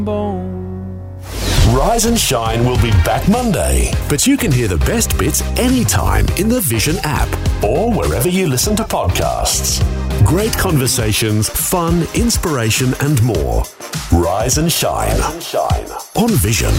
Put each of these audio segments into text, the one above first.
Rise and Shine will be back Monday, but you can hear the best bits anytime in the Vision app or wherever you listen to podcasts. Great conversations, fun, inspiration and more. Rise and Shine on Vision.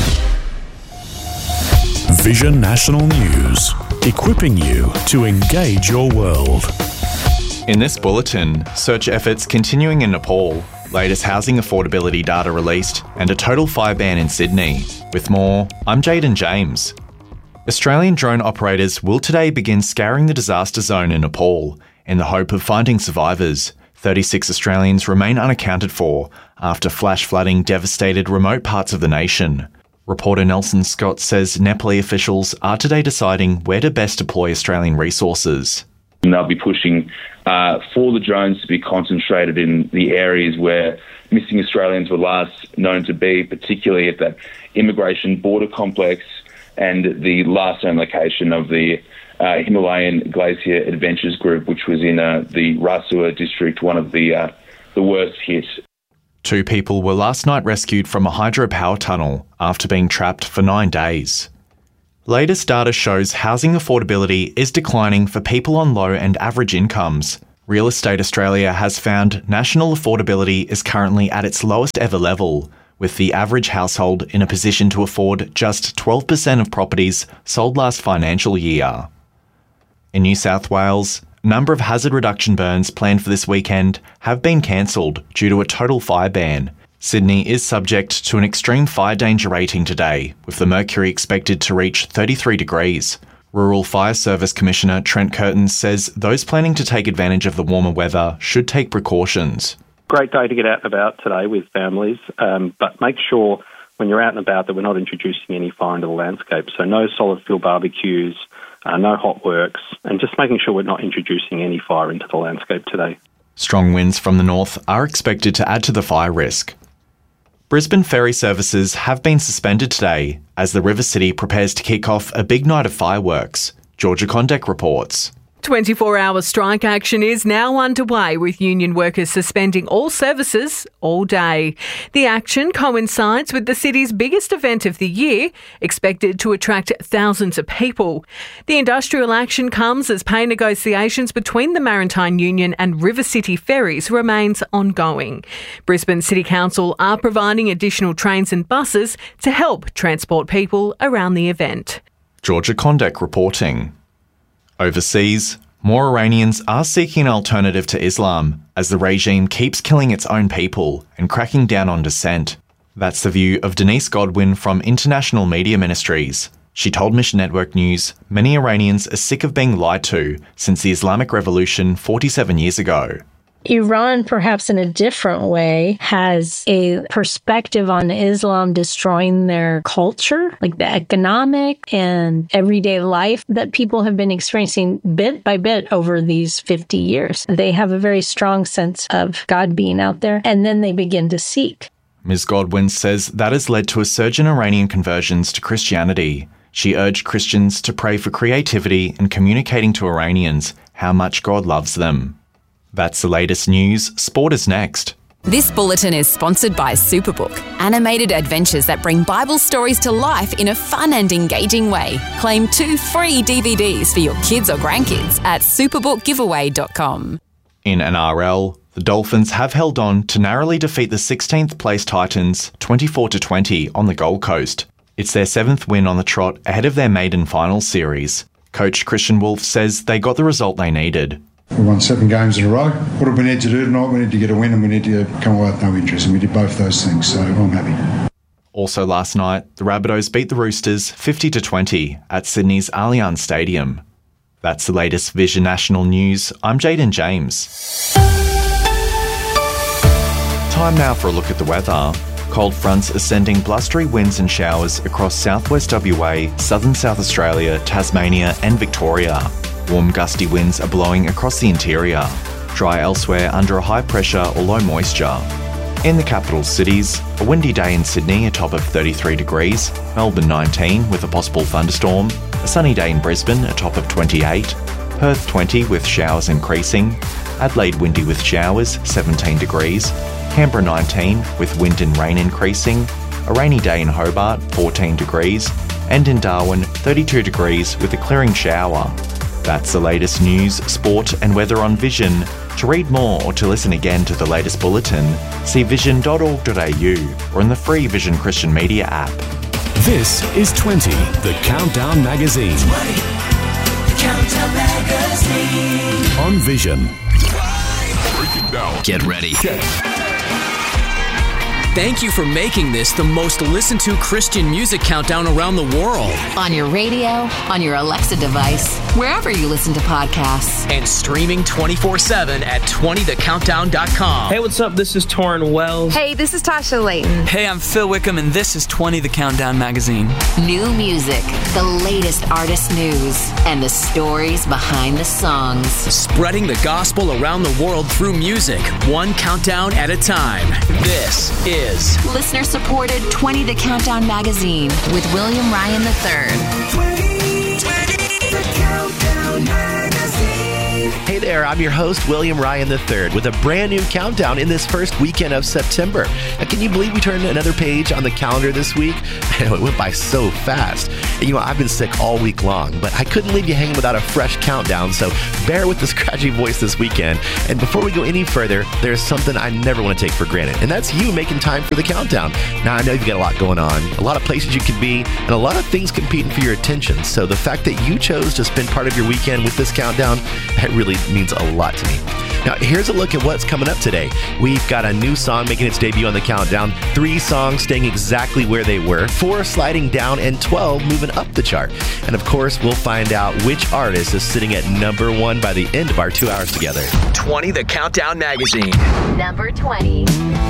Vision National News, equipping you to engage your world. In this bulletin, search efforts continuing in Nepal, latest housing affordability data released, and a total fire ban in Sydney. With more, I'm Jaden James. Australian drone operators will today begin scouring the disaster zone in Nepal in the hope of finding survivors. 36 Australians remain unaccounted for after flash flooding devastated remote parts of the nation. Reporter Nelson Scott says Nepali officials are today deciding where to best deploy Australian resources. And they'll be pushing for the drones to be concentrated in the areas where missing Australians were last known to be, particularly at that immigration border complex and the last known location of the Himalayan Glacier Adventures Group, which was in the Rasua district, one of the worst hit. 2 people were last night rescued from a hydropower tunnel after being trapped for 9 days. Latest data shows housing affordability is declining for people on low and average incomes. Real Estate Australia has found national affordability is currently at its lowest ever level, with the average household in a position to afford just 12% of properties sold last financial year. In New South Wales, a number of hazard reduction burns planned for this weekend have been cancelled due to a total fire ban. Sydney is subject to an extreme fire danger rating today, with the mercury expected to reach 33 degrees. Rural Fire Service Commissioner Trent Curtin says those planning to take advantage of the warmer weather should take precautions. Great day to get out and about today with families, but make sure when you're out and about that we're not introducing any fire into the landscape. So no solid fuel barbecues, no hot works, and just making sure we're not introducing any fire into the landscape today. Strong winds from the north are expected to add to the fire risk. Brisbane ferry services have been suspended today as the River City prepares to kick off a big night of fireworks. Georgia Condek reports. 24-hour strike action is now underway, with union workers suspending all services all day. The action coincides with the city's biggest event of the year, expected to attract thousands of people. The industrial action comes as pay negotiations between the Maritime Union and River City Ferries remains ongoing. Brisbane City Council are providing additional trains and buses to help transport people around the event. Georgia Condek reporting. Overseas, more Iranians are seeking an alternative to Islam as the regime keeps killing its own people and cracking down on dissent. That's the view of Denise Godwin from International Media Ministries. She told Mission Network News many Iranians are sick of being lied to since the Islamic Revolution 47 years ago. Iran, perhaps in a different way, has a perspective on Islam destroying their culture, like the economic and everyday life that people have been experiencing bit by bit over these 50 years. They have a very strong sense of God being out there, and then they begin to seek. Ms. Godwin says that has led to a surge in Iranian conversions to Christianity. She urged Christians to pray for creativity and communicating to Iranians how much God loves them. That's the latest news. Sport is next. This bulletin is sponsored by Superbook, animated adventures that bring Bible stories to life in a fun and engaging way. Claim 2 free DVDs for your kids or grandkids at superbookgiveaway.com. In NRL, the Dolphins have held on to narrowly defeat the 16th place Titans 24-20 on the Gold Coast. It's their 7th win on the trot ahead of their maiden finals series. Coach Christian Wolf says they got the result they needed. We won 7 games in a row. What do we need to do tonight? We need to get a win and we need to come away with no injuries, and we did both those things, so I'm happy. Also last night, the Rabbitohs beat the Roosters 50-20 at Sydney's Allianz Stadium. That's the latest Vision National News. I'm Jaden James. Time now for a look at the weather. Cold fronts are sending blustery winds and showers across southwest WA, southern South Australia, Tasmania and Victoria. Warm gusty winds are blowing across the interior. Dry elsewhere under a high pressure or low moisture. In the capital cities, a windy day in Sydney, a top of 33 degrees, Melbourne 19 with a possible thunderstorm, a sunny day in Brisbane, a top of 28, Perth 20 with showers increasing, Adelaide windy with showers, 17 degrees, Canberra 19 with wind and rain increasing, a rainy day in Hobart 14 degrees, and in Darwin 32 degrees with a clearing shower. That's the latest news, sport and weather on Vision. To read more or to listen again to the latest bulletin, see vision.org.au or in the free Vision Christian Media app. This is 20, the Countdown Magazine. 20, the Countdown Magazine. On Vision. Break it down. Get ready. Thank you for making this the most listened to Christian music countdown around the world. On your radio, on your Alexa device, wherever you listen to podcasts. And streaming 24/7 at 20thecountdown.com. Hey, what's up? This is Torrin Wells. Hey, this is Tasha Layton. Hey, I'm Phil Wickham, and this is 20 The Countdown Magazine. New music, the latest artist news, and the stories behind the songs. Spreading the gospel around the world through music, one countdown at a time. This is listener-supported 20 The Countdown Magazine with William Ryan III. 20, The Countdown Magazine. Hey there, I'm your host, William Ryan III, with a brand new countdown in this first weekend of September. Now, can you believe we turned another page on the calendar this week? It went by so fast. And, I've been sick all week long, but I couldn't leave you hanging without a fresh countdown, so bear with the scratchy voice this weekend. And before we go any further, there's something I never want to take for granted, and that's you making time for the countdown. Now, I know you've got a lot going on, a lot of places you can be, and a lot of things competing for your attention. So the fact that you chose to spend part of your weekend with this countdown, that really means a lot to me. Now, here's a look at what's coming up today. We've got a new song making its debut on the countdown, 3 songs staying exactly where they were, 4 sliding down, and 12 moving up the chart. And of course, we'll find out which artist is sitting at number 1 by the end of our 2 hours together. 20 The Countdown Magazine. Number 20.